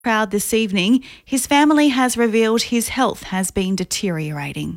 Proud this evening, his family has revealed his health has been deteriorating.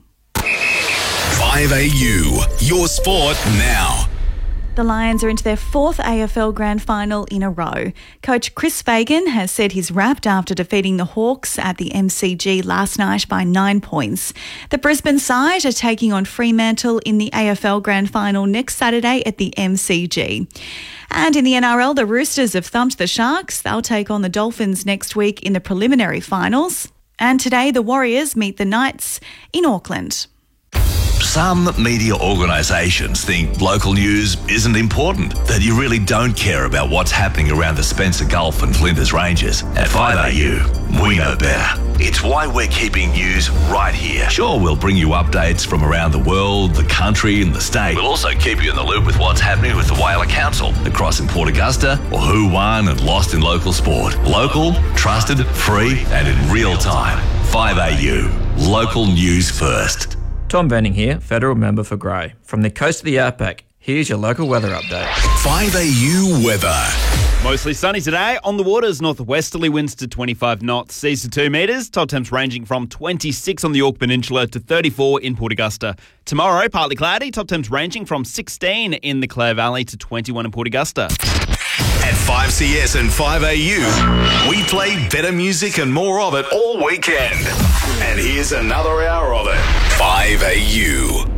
5AU, your sport now. The Lions are into their fourth AFL Grand Final in a row. Coach Chris Fagan has said he's wrapped after defeating the Hawks at the MCG last night by 9 points. The Brisbane side are taking on Fremantle in the AFL Grand Final next Saturday at the MCG. And in the NRL, the Roosters have thumped the Sharks. They'll take on the Dolphins next week in the preliminary finals. And today, the Warriors meet the Knights in Auckland. Some media organisations think local news isn't important, that you really don't care about what's happening around the Spencer Gulf and Flinders Ranges. At 5AU, we know better. It's why we're keeping news right here. Sure, we'll bring you updates from around the world, the country and the state. We'll also keep you in the loop with what's happening with the Whaler Council, the Cross in Port Augusta, or who won and lost in local sport. Local, trusted, free and in real time. 5AU, local news first. Tom Benning here, Federal Member for Grey. From the coast of the Outback, here's your local weather update. 5AU weather. Mostly sunny today. On the waters, northwesterly winds to 25 knots, seas to 2 metres. Top temps ranging from 26 on the Yorke Peninsula to 34 in Port Augusta. Tomorrow, partly cloudy. Top temps ranging from 16 in the Clare Valley to 21 in Port Augusta. At 5CS and 5AU, we play better music and more of it all weekend. And here's another hour of it. 5AU.